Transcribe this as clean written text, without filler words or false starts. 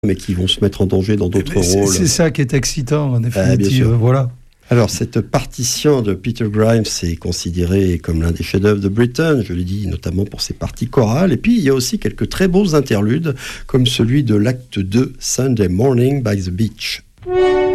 mais qui vont se mettre en danger dans d'autres rôles. C'est ça qui est excitant, en définitive. Voilà. Alors, cette partition de Peter Grimes est considérée comme l'un des chefs-d'œuvre de Britten, je l'ai dit, notamment pour ses parties chorales. Et puis, il y a aussi quelques très beaux interludes, comme celui de l'acte 2, Sunday Morning by the Beach.